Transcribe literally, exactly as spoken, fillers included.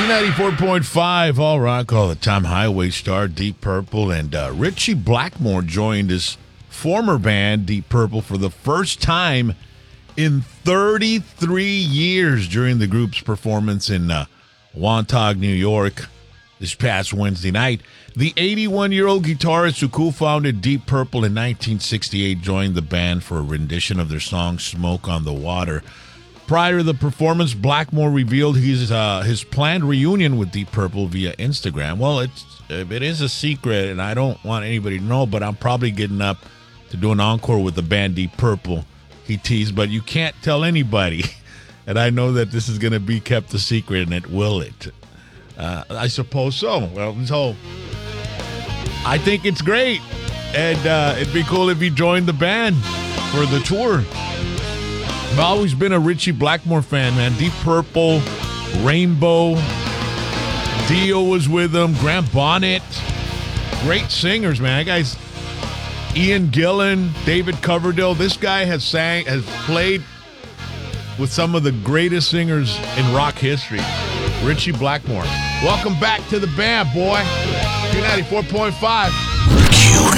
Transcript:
ninety-four point five All Rock all the time. Highway Star, Deep Purple, and uh, Richie Blackmore joined his former band, Deep Purple, for the first time in thirty-three years during the group's performance in uh, Wantagh, New York this past Wednesday night. The eighty-one-year-old guitarist who co-founded Deep Purple in nineteen sixty-eight joined the band for a rendition of their song Smoke on the Water. Prior to the performance, Blackmore revealed his uh, his planned reunion with Deep Purple via Instagram. Well, it's it is a secret, and I don't want anybody to know, but I'm probably getting up to do an encore with the band Deep Purple, he teased, but you can't tell anybody. And I know that this is going to be kept a secret, and it will it. Uh, I suppose so. Well, so I think it's great, and uh, it'd be cool if he joined the band for the tour. I've always been a Richie Blackmore fan, man. Deep Purple, Rainbow, Dio was with him, Grant Bonnet. Great singers, man. That guy's Ian Gillan, David Coverdale. This guy has sang, has played with some of the greatest singers in rock history. Richie Blackmore. Welcome back to the band, boy. Q ninety-four point five.